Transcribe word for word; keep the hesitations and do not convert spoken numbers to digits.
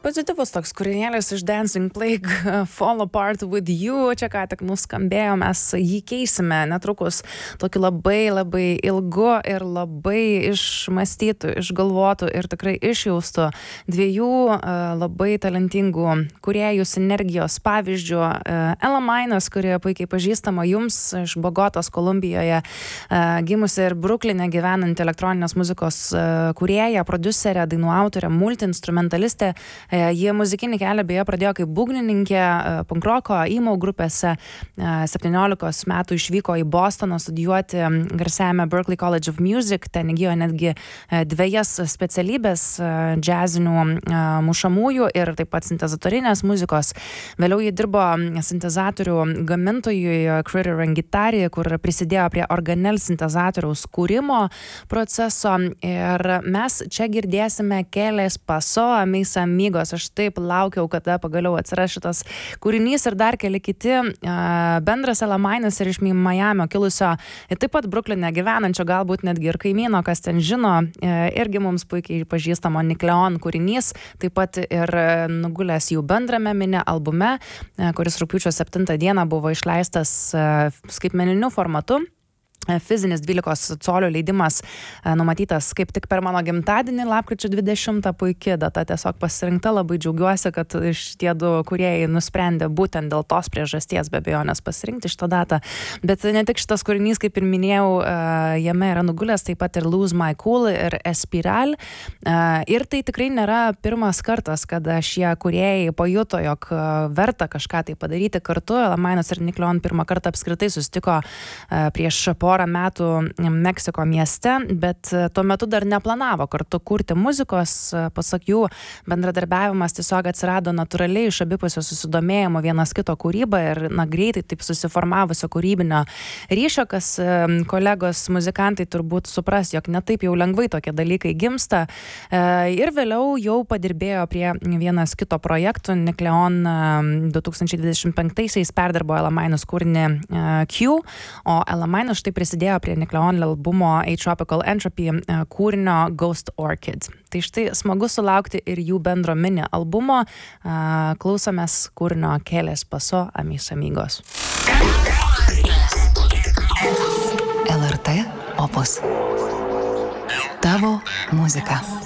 pozityvus toks kūrinėlis iš Dancing Plague, Fall Apart With You, čia ką tik nuskambėjo, mes jį keisime netrukus tokiu labai labai ilgu ir labai išmastytų, išgalvotų ir tikrai išjaustų dviejų labai talentingų kūrėjų sinergijos pavyzdžių. Ella Minus, kuri puikiai pažįstama jums iš Bogotos, Kolumbijoje, gimusi ir Brukline gyvenanti elektroninės muzikos kūrėja, prodiuserė, dainų autorė, multi-instrumentalistė. Jie muzikinį kelią beje pradėjo kaip būgnininkė punkroko, emo grupėse. septyniolikos metų išvyko į Bostoną studijuoti garsiajame Berklee College of Music. Ten įgijo netgi dvejas specialybės džiazinių mušamųjų ir taip pat sintezatorinės muzikos. Vėliau ji dirbo sintezatorių gamintojui Critter and Guitar, kur prisidėjo prie organel sintezatoriaus kūrimo proceso. Ir mes čia girdėsime Kelės Paso, Mis Amigos. Aš taip laukiau, kada pagaliau atsiras šitas kūrinys ir dar keli kiti. Bendras Ella Minus ir iš Miamio kilusio, taip pat Brukline gyvenančio, galbūt netgi ir kaimyno, kas ten žino, irgi mums puikiai pažįstamo Nick Leon kūrinys, taip pat ir nugulęs jų bendrame mini albume, kuris rugpjūčio septintą dieną buvo išleistas skaitmeniniu formatu. Fizinis dvylikos colių leidimas numatytas kaip tik per mano gimtadienį, lapkričio dvidešimtą, puikia data tiesiog pasirinkta, labai džiaugiuosi, kad šitie du kūrėjai nusprendė būtent dėl tos priežasties be abejonės pasirinkti šitą datą. Bet ne tik šitas kūrinys, kaip ir minėjau, jame yra nugulęs taip pat ir Lose My Cool ir Espiral. Ir tai tikrai nėra pirmas kartas, kada šie kūrėjai pajuto, jog verta kažką tai padaryti kartu. Ella Minus ir Nick Leon pirmą kartą apskritai susitiko prieš porą metų Meksiko mieste, bet tuo metu dar neplanavo kartu kurti muzikos. Pasak jų, bendradarbiavimas tiesiog atsirado natūraliai iš abipusio susidomėjimo vienas kito kūrybą ir na, greitai taip susiformavusio kūrybinio ryšio, kas kolegos muzikantai turbūt supras, jog ne taip jau lengvai tokie dalykai gimsta. Ir vėliau jau padirbėjo prie vienas kito projektų. Nick Leon du tūkstančiai dvidešimt penktaisiais perdirbo Ella Minus kūrinį Q, o Ella Minus štai prisidėjo prie Nick Leon albumo Atropical Entropy kūrinio Ghost Orchid. Tai štai smagu sulaukti ir jų bendro mini albumo. Klausomės kūrinio Kelės Paso, Mis Amigos. L R T Opus. Tavo muzika.